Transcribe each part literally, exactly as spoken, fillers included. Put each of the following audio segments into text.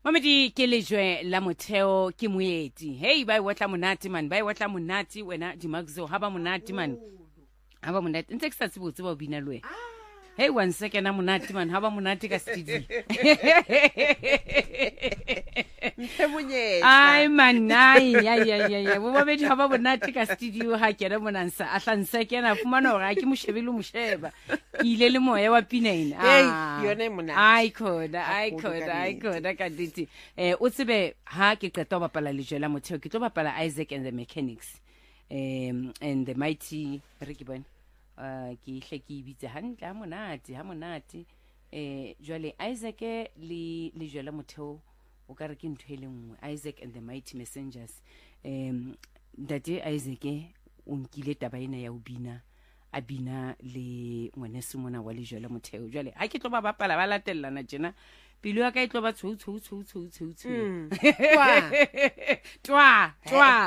Mamedi ke lejwe la motheo ke moeti. Hey ba wetla monate man, ba wetla monate wena Dimagzo ha ba monate man. Ha ba monate. Ntse ke sa tsebotse ba bina lwe. Hey one second a monate man, ha ba monate ka studio. Ai manai ya ya ya ya. Bo babedi ha ba monate ka studio ha ke re monansa. A hlanse ke na fumana hore ke mo shebile mo sheba. Ke ile le moya wa pinaina. Hey yone monate. Ai khoda, ai khoda, ai khoda ka diti. Eh o tsebe ha ke qeta ho bapala lejwe la motheo ke tlo bapala Isaac and the Mechanics. Um and the Mighty re ke bone. Uh ki hle ki bitse hantle ha monate ha monate eh jwale Isaac le le jwela motheo o ka re ke ntho ele nngwe Isaac and the Mighty Messengers um date Isaac o nkile taba ena ya ubina a bina le ngwaneso mona wa le jwela motheo jwale ha ke tlo ba bapala ba latellana tjena pilo ya ka e tlo ba tsho tsho tsho tsho tsho tsho twa twa twa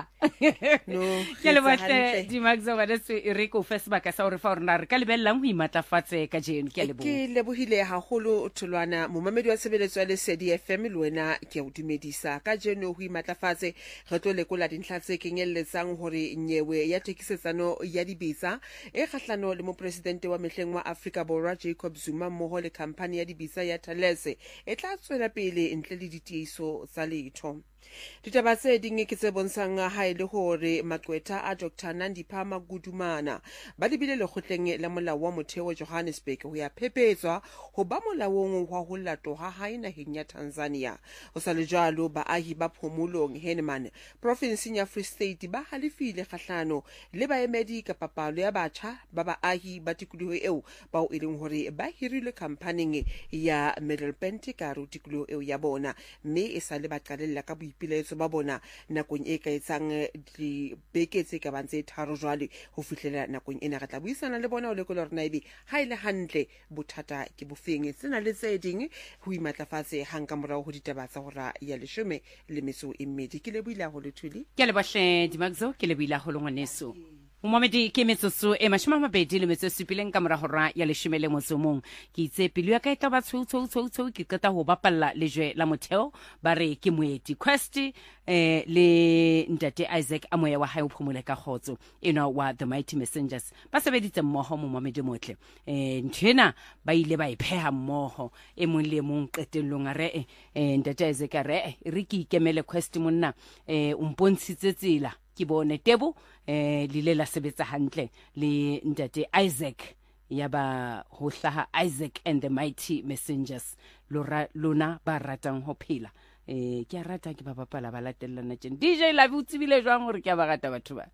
no ke le batle Dimagzo ba tse re ko Facebook ka sa re fa rena re ka lebella ho imatlafatse ka jeno ke lebo ke lebohile haholo tholwana momamedi wa sebeletso le C D F M le wena ke o dumedisa ka jeno ho imatlafatse re tlo lekola dintlha tse kenyelletsang hore nyewe ya tekisetsano ya dibisa e kgahlano le mo presidente wa mehleng wa Afrika Borwa Jacob Zuma mmoho le company ya dibisa ya Thales e tla tswela pele ntle le ditieso tsa letho. Ditaba tse ding ke tse bontshang ha ile hore maqwetha a Doctor Nandipha Magudumana ba lebile le kgotleng la molao wa motheo Johannesburg ho ya phepetswa ho ba molaong wa ho latoha ha ina heng ya Tanzania. O sa le jalo baahi ba Phomolong Henman province ya Free State ba halefile kgahlano le baemedi ka papalo ya batjha ba baahi ba tikoloho eo ba o ileng hore ba hirile company ya Middleburn ka ru tikoloho eo ya bona mme e sa le ba qalella ka piletso ba bona nakong e ka etsang di beke tse ka bantse tharo jwale ho fihlela nakong ena re tla buisana le bona o lekolo rena ebe ha ile hantle bothata ke bofeng tsena le tse ding ho imatlafatse hang ka morao ho ditaba tsa hora ya leshome le metso e mmedi ke le buila ho le thuli ke le bahle Dimagzo ke le buila ho le ngwaneso Momamedi ke metsotso e mashome a mabedi le metso e supileng ka mora hora ya leshome le motso mong ke itse pelo ya ka e tla ba tsho tsho tsho tsho ke qeta ho bapalla lejwe la motheo ba re ke moeti quest eh le ntate Isaac a moya wa hae o phomole ka khotso ena wa the Mighty Messengers ba sebeditse mmoho Momamedi motle eh nthena ba ile ba ipheha mmoho e mong le mong qetellong a re eh ntate Isaac a re re ke ikemele quest monna eh o mpontshitse tsela ke bone tebo eh lile la sebetsa hantle le ntate Isaac yaba ho hlaha Isaac and the Mighty Messengers lora lona ba ratang ho phela eh ke a rata ke ba bapala ba latellana tjena D J Live o tsebile jwang hore ke a ba rata batho ba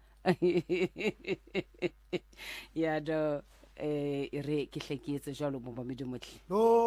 ya do eh re ke hleketse jwalo Momamedi motle